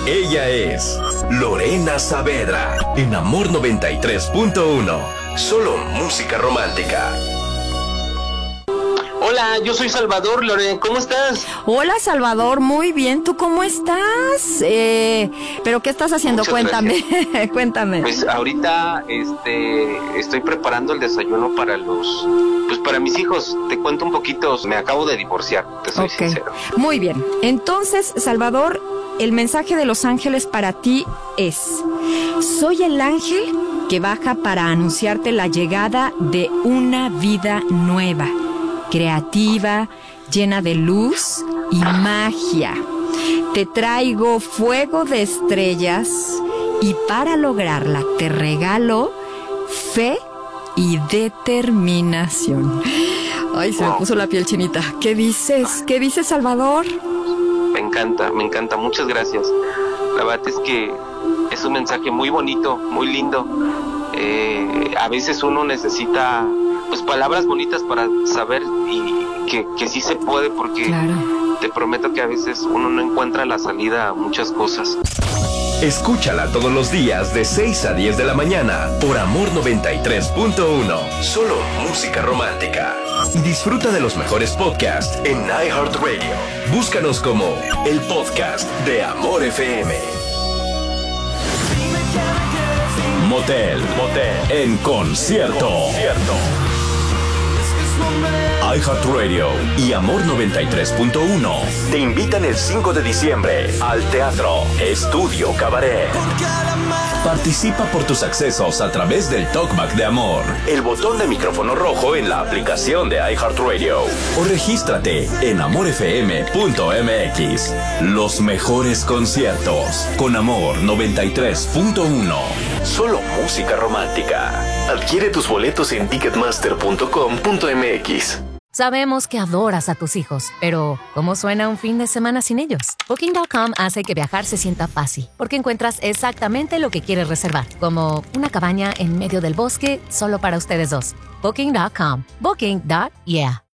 Ella es Lorena Saavedra en Amor 93.1. Solo música romántica. Hola, yo soy Salvador, Lorena, ¿cómo estás? Hola, Salvador, muy bien, ¿tú cómo estás? ¿Pero qué estás haciendo? Muchas Cuéntame, cuéntame. Pues ahorita estoy preparando el desayuno para mis hijos. Te cuento un poquito, me acabo de divorciar, te soy sincero. Muy bien, entonces, Salvador, el mensaje de los ángeles para ti es: soy el ángel que baja para anunciarte la llegada de una vida nueva, creativa, llena de luz y magia. Te traigo fuego de estrellas y para lograrla te regalo fe y determinación. Ay, se me puso la piel chinita. ¿Qué dices? ¿Qué dices, Salvador? Me encanta, muchas gracias. La verdad es que es un mensaje muy bonito, muy lindo. A veces uno necesita pues palabras bonitas para saber y que sí se puede, porque claro, te prometo que a veces uno no encuentra la salida a muchas cosas. Escúchala todos los días de 6 a 10 de la mañana por Amor 93.1. Solo música romántica. Y disfruta de los mejores podcasts en iHeartRadio. Búscanos como el podcast de Amor FM. Motel en concierto. iHeartRadio y Amor 93.1 te invitan el 5 de diciembre al Teatro Estudio Cabaret. Participa por tus accesos a través del Talkback de Amor, el botón de micrófono rojo en la aplicación de iHeartRadio, o regístrate en amorfm.mx. Los mejores conciertos con Amor 93.1. Solo música romántica. Adquiere tus boletos en ticketmaster.com.mx. Sabemos que adoras a tus hijos, pero ¿cómo suena un fin de semana sin ellos? Booking.com hace que viajar se sienta fácil, porque encuentras exactamente lo que quieres reservar, como una cabaña en medio del bosque solo para ustedes dos. Booking.com. Booking.yeah.